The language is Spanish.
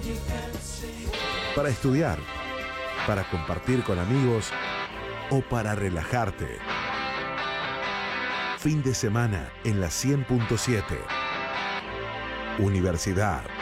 Para estudiar, para compartir con amigos o para relajarte. Fin de semana en la 100.7. Universidad